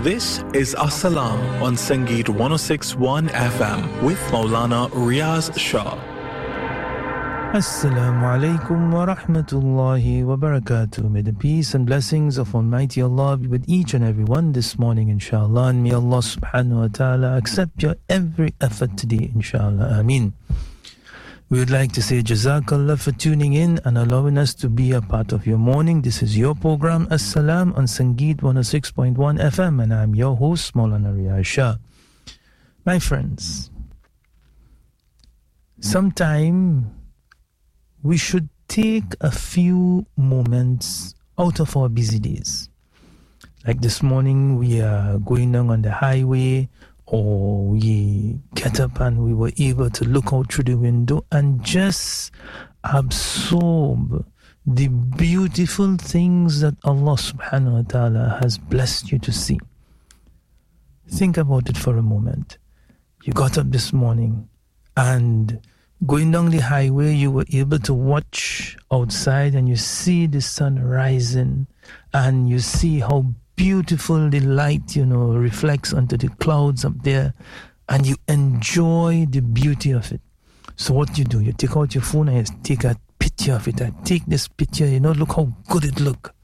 This is As-Salam on Sangeet 106.1 FM with Maulana Riaz Shah. Assalamu alaikum wa rahmatullahi wa barakatuh. May the peace and blessings of Almighty Allah be with each and every one this morning, inshallah. And may Allah subhanahu wa ta'ala accept your every effort today, inshallah. Ameen. We would like to say Jazakallah for tuning in and allowing us to be a part of your morning. This is your program, As-Salam on Sangeet 106.1 FM, and I'm your host, Maulana Riaz Shah. My friends, sometime we should take a few moments out of our busy days. Like this morning, we are going down on the highway, or we get up and we were able to look out through the window and just absorb the beautiful things that Allah subhanahu wa ta'ala has blessed you to see. Think about it for a moment. You got up this morning and going down the highway, you were able to watch outside and you see the sun rising and you see how beautiful the light, reflects onto the clouds up there, and you enjoy the beauty of it. So what you do, you take out your phone and you take a picture of it. I take this picture, look how good it look.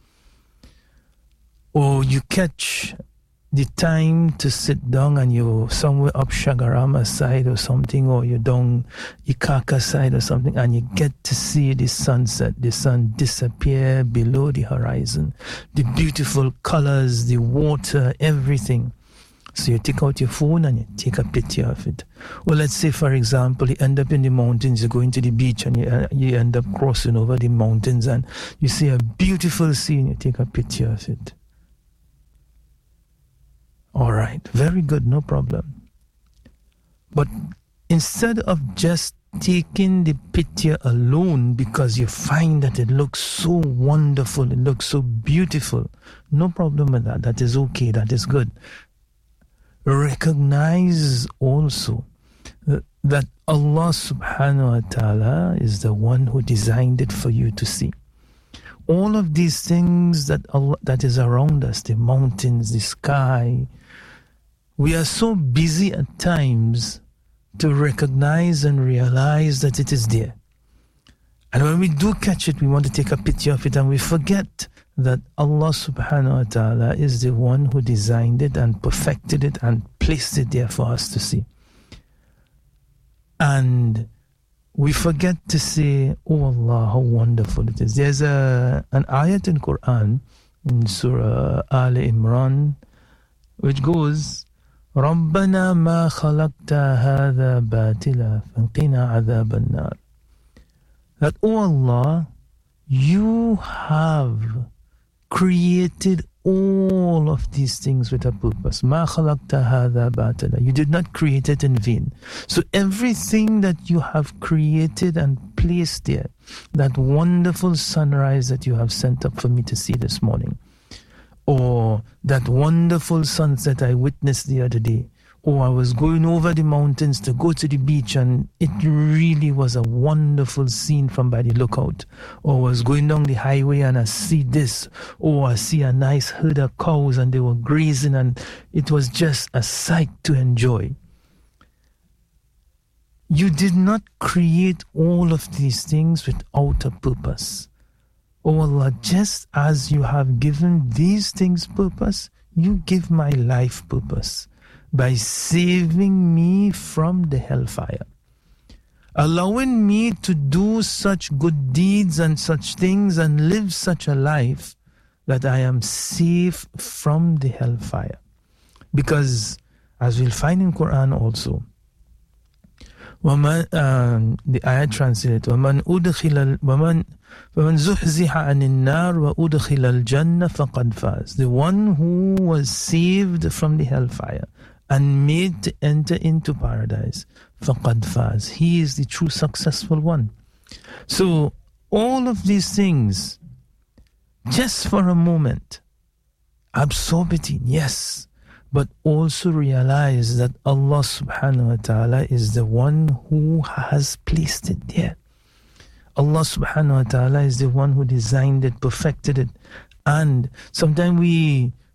Or you catch the time to sit down and you're somewhere up Shagarama side or something, or you're down Ikaka side or something, and you get to see the sunset, the sun disappear below the horizon, the beautiful colors, the water, everything. So you take out your phone and you take a picture of it. Or let's say, for example, you end up in the mountains, you're going to the beach and you end up crossing over the mountains and you see a beautiful scene, you take a picture of it. All right, very good, no problem. But instead of just taking the picture alone because you find that it looks so wonderful, it looks so beautiful, no problem with that. That is okay, that is good. Recognize also that Allah subhanahu wa ta'ala is the one who designed it for you to see. All of these things that is around us, the mountains, the sky, we are so busy at times to recognize and realize that it is there. And when we do catch it, we want to take a picture of it and we forget that Allah subhanahu wa ta'ala is the one who designed it and perfected it and placed it there for us to see. And we forget to say, oh Allah, how wonderful it is. There's an ayat in Quran, in Surah Al Imran, which goes, رَبَّنَا مَا خَلَقْتَ هَذَا بَاطِلًا فَقِنَا عَذَابَ النَّارِ. That, oh Allah, you have created all of these things with a purpose. مَا خَلَقْتَ هَذَا بَاطِلًا. You did not create it in vain. So everything that you have created and placed there, that wonderful sunrise that you have sent up for me to see this morning, or that wonderful sunset I witnessed the other day, or I was going over the mountains to go to the beach and it really was a wonderful scene from by the lookout, or I was going down the highway and I see this, or I see a nice herd of cows and they were grazing and it was just a sight to enjoy. You did not create all of these things without a purpose. Oh Allah, just as you have given these things purpose, you give my life purpose by saving me from the hellfire, allowing me to do such good deeds and such things and live such a life that I am safe from the hellfire. Because as we'll find in Quran also, the ayat translates, فَمَنْ زُحْزِحَ عَنِ النَّارِ وَأُدْخِلَ الْجَنَّةَ فَقَدْ فَازَ. The one who was saved from the hellfire and made to enter into paradise, فَقَدْ فَازَ. He is the true successful one. So all of these things, just for a moment, absorb it in, yes, but also realize that Allah subhanahu wa ta'ala is the one who has placed it there. Allah subhanahu wa ta'ala is the one who designed it, perfected it. And sometimes we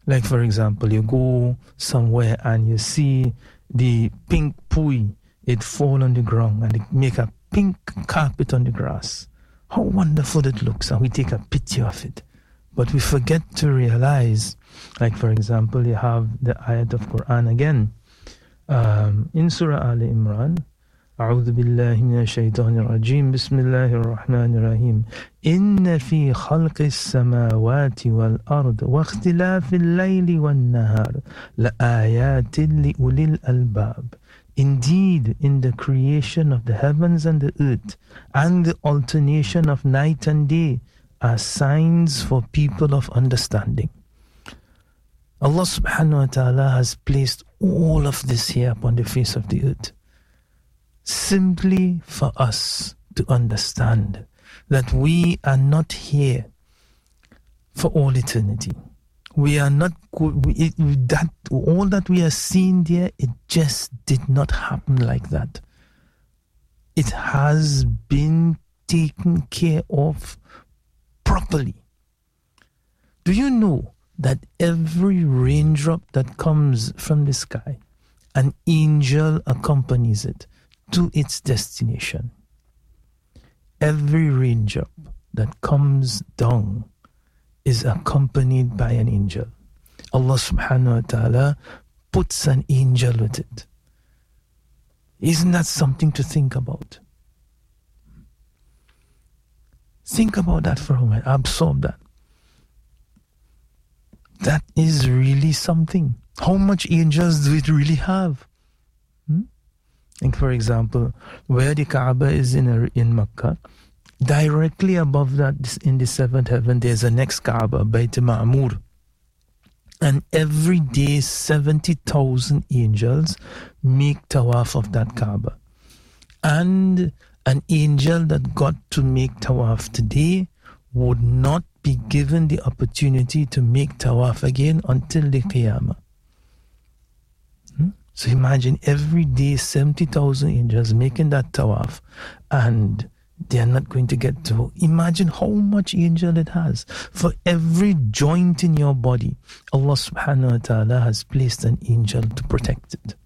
Like, for example, you go somewhere and you see the pink pui, it fall on the ground and it make a pink carpet on the grass. How wonderful it looks, and we take a picture of it. But we forget to realize, like, for example, you have the ayat of Quran again. In Surah Al Imran, أعوذ بالله من الشيطان الرجيم بسم الله الرحمن الرحيم إن في خلق السماوات والأرض واختلاف الليل والنهار لآيات لأولي الألباب. Indeed, in the creation of the heavens and the earth and the alternation of night and day are signs for people of understanding. Allah subhanahu wa ta'ala has placed all of this here upon the face of the earth simply for us to understand that we are not here for all eternity. We are not that all that we are seeing there, it just did not happen like that. It has been taken care of properly. Do you know that every raindrop that comes from the sky, an angel accompanies it to its destination? Every raindrop that comes down is accompanied by an angel. Allah subhanahu wa ta'ala puts an angel with it. Isn't that something to think about? Think about that for a moment. Absorb that. That is really something. How much angels do it really have? Like, for example, where the Kaaba is in Makkah, directly above that, in the seventh heaven, there's a next Kaaba, Bayt Ma'mur. And every day, 70,000 angels make tawaf of that Kaaba. And an angel that got to make tawaf today would not be given the opportunity to make tawaf again until the Qiyamah. So imagine every day 70,000 angels making that tawaf, and they are not going to get to. Imagine how much angel it has. For every joint in your body, Allah subhanahu wa ta'ala has placed an angel to protect it.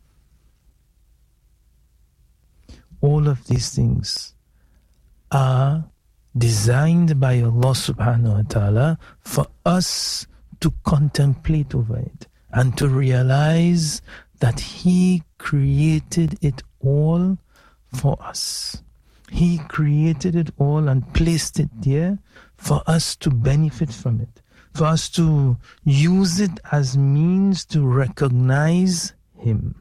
All of these things are designed by Allah subhanahu wa ta'ala for us to contemplate over it and to realize that He created it all for us. He created it all and placed it there for us to benefit from it, for us to use it as means to recognize Him.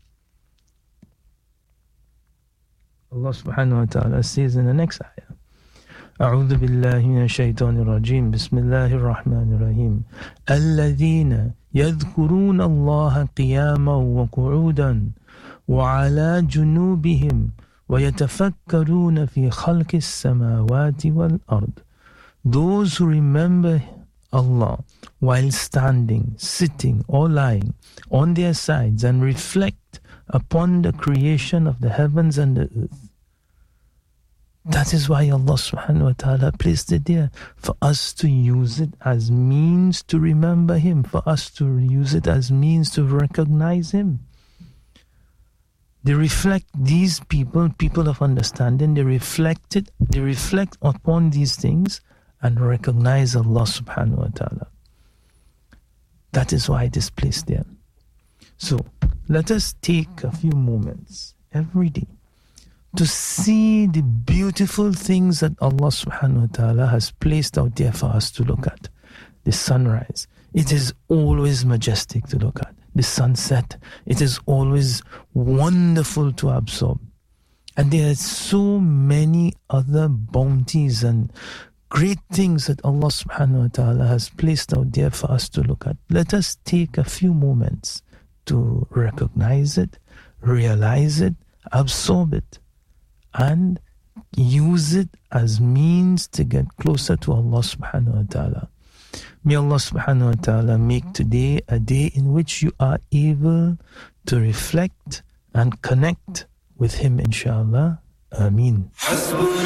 Allah subhanahu wa ta'ala says in the next ayah, أعوذ بالله من الشيطان الرجيم بسم الله الرحمن الرحيم الذين يذكرون الله قياما وقعودا وعلى جنوبهم ويتفكرون في خلق السماوات والأرض. Those who remember Allah while standing, sitting or lying on their sides and reflect upon the creation of the heavens and the earth. That is why Allah subhanahu wa ta'ala placed it there, for us to use it as means to remember Him, for us to use it as means to recognize Him. They reflect, these people of understanding, they reflect upon these things and recognize Allah subhanahu wa ta'ala. That is why it is placed there. So, let us take a few moments every day to see the beautiful things that Allah subhanahu wa ta'ala has placed out there for us to look at. The sunrise, it is always majestic to look at. The sunset, it is always wonderful to absorb. And there are so many other bounties and great things that Allah subhanahu wa ta'ala has placed out there for us to look at. Let us take a few moments to recognize it, realize it, absorb it, and use it as means to get closer to Allah subhanahu wa ta'ala. May Allah subhanahu wa ta'ala make today a day in which you are able to reflect and connect with Him, inshallah. Ameen.